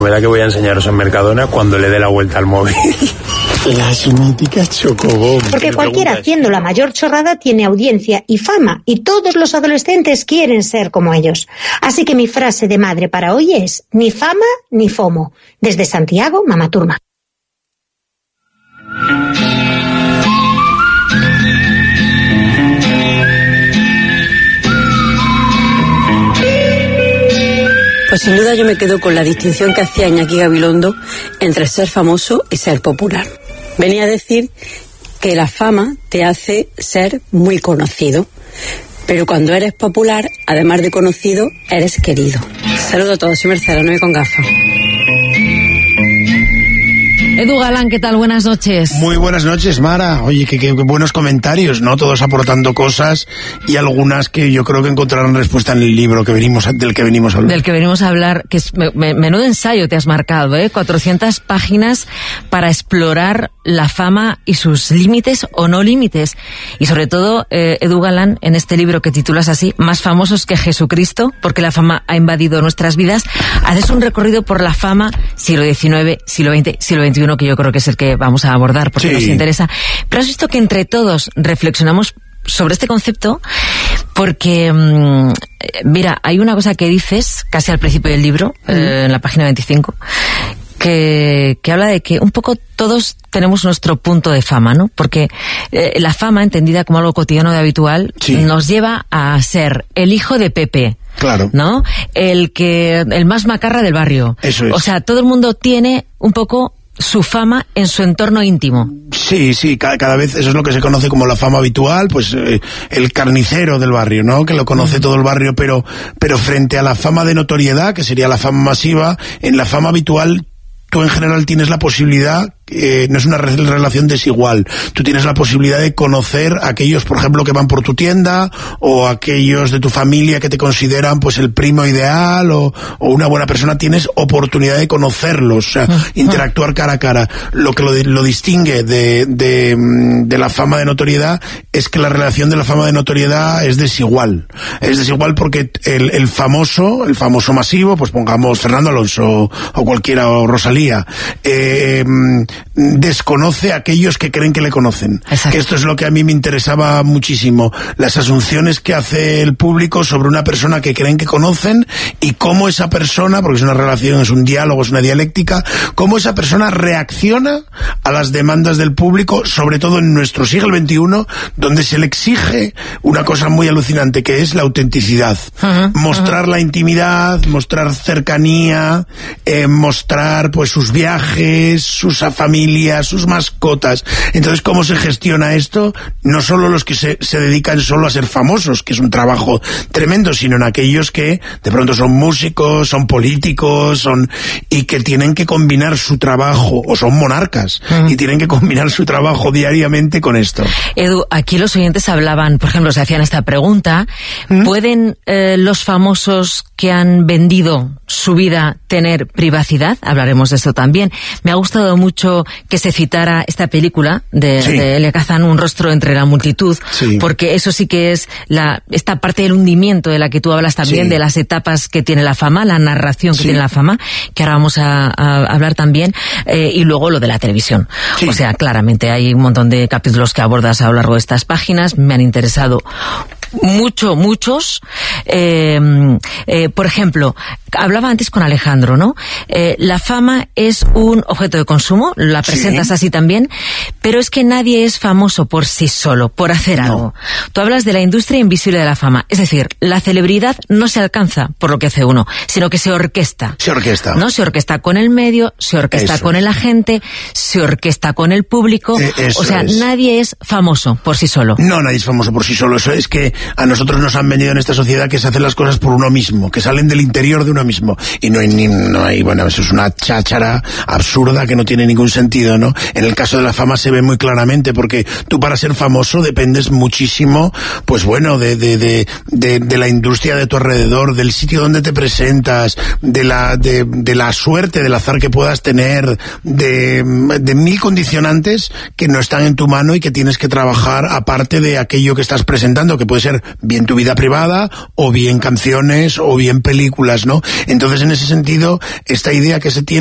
¿Verdad que voy a enseñaros en Mercadona cuando le dé la vuelta al móvil? Las míticas Chocobón. Porque cualquiera haciendo la mayor chorrada tiene audiencia y fama, y todos los adolescentes quieren ser como ellos. Así que mi frase de madre para hoy es: ni fama ni FOMO. Desde Santiago, Mama Turma. Pues sin duda yo me quedo con la distinción que hacía Iñaki Gabilondo entre ser famoso y ser popular. Venía a decir que la fama te hace ser muy conocido, pero cuando eres popular, además de conocido, eres querido. Saludos a todos, soy Mercedes, no me con gafas. Edu Galán, ¿qué tal? Buenas noches. Muy buenas noches, Mara. Oye, qué buenos comentarios, ¿no? Todos aportando cosas y algunas que yo creo que encontrarán respuesta en el libro del que venimos a hablar. Del que venimos a hablar, que es menudo ensayo te has marcado, 400 páginas para explorar la fama y sus límites o no límites. Y sobre todo, Edu Galán, en este libro que titulas así, Más famosos que Jesucristo, porque la fama ha invadido nuestras vidas, haces un recorrido por la fama siglo XIX, siglo XX, siglo XXI, que yo creo que es el que vamos a abordar porque nos interesa. Pero has visto que entre todos reflexionamos sobre este concepto porque, mira, hay una cosa que dices casi al principio del libro, en la página 25, que habla de que un poco todos tenemos nuestro punto de fama, ¿no? Porque la fama, entendida como algo cotidiano y habitual, nos lleva a ser el hijo de Pepe. Claro. ¿No? El más macarra del barrio. Eso es. O sea, todo el mundo tiene un poco su fama en su entorno íntimo. Sí, cada vez eso es lo que se conoce como la fama habitual, pues el carnicero del barrio, ¿no? Que lo conoce todo el barrio, pero frente a la fama de notoriedad, que sería la fama masiva, en la fama habitual tú en general tienes la posibilidad, no es una relación desigual, tú tienes la posibilidad de conocer a aquellos, por ejemplo, que van por tu tienda, o aquellos de tu familia que te consideran pues el primo ideal, o una buena persona, tienes oportunidad de conocerlos, o sea, interactuar cara a cara. Lo que lo distingue de la fama de notoriedad es que la relación de la fama de notoriedad es desigual. Es desigual porque el famoso masivo, pues pongamos Fernando Alonso o cualquiera, o Rosalía, desconoce a aquellos que creen que le conocen. Exacto. Que esto es lo que a mí me interesaba muchísimo, las asunciones que hace el público sobre una persona que creen que conocen, y cómo esa persona, porque es una relación, es un diálogo, es una dialéctica, cómo esa persona reacciona a las demandas del público, sobre todo en nuestro siglo XXI, donde se le exige una cosa muy alucinante, que es la autenticidad. Mostrar la intimidad, mostrar cercanía, mostrar pues sus viajes, sus familias, sus mascotas. Entonces, ¿cómo se gestiona esto? No solo los que se dedican solo a ser famosos, que es un trabajo tremendo, sino en aquellos que de pronto son músicos, son políticos, y que tienen que combinar su trabajo, o son monarcas, y tienen que combinar su trabajo diariamente con esto. Edu, aquí los oyentes hablaban, por ejemplo, se hacían esta pregunta: ¿pueden los famosos que han vendido su vida tener privacidad? Hablaremos de esto también. Me ha gustado mucho que se citara esta película de Elia Kazan, Un rostro entre la multitud, porque eso sí que es esta parte del hundimiento de la que tú hablas también, de las etapas que tiene la fama, la narración que tiene la fama, que ahora vamos a hablar también, y luego lo de la televisión. O sea, claramente hay un montón de capítulos que abordas a lo largo de estas páginas, me han interesado muchos. Por ejemplo, hablaba antes con Alejandro, ¿no? La fama es un objeto de consumo, la presentas así también, pero es que nadie es famoso por sí solo, por hacer algo. Tú hablas de la industria invisible de la fama, es decir, la celebridad no se alcanza por lo que hace uno, sino que se orquesta. ¿No? Se orquesta con el medio, se orquesta con el agente, se orquesta con el público, o sea, nadie es famoso por sí solo. No, nadie es famoso por sí solo, eso es que a nosotros nos han vendido en esta sociedad que se hacen las cosas por uno mismo, que salen del interior de uno mismo, y no hay, bueno, eso es una cháchara absurda que no tiene ningún sentido, ¿no? En el caso de la fama se ve muy claramente, porque tú para ser famoso dependes muchísimo, pues bueno, de la industria de tu alrededor, del sitio donde te presentas, de la suerte, del azar que puedas tener, de mil condicionantes que no están en tu mano y que tienes que trabajar aparte de aquello que estás presentando, que puede ser ser bien tu vida privada, o bien canciones, o bien películas, ¿no? Entonces, en ese sentido, esta idea que se tiene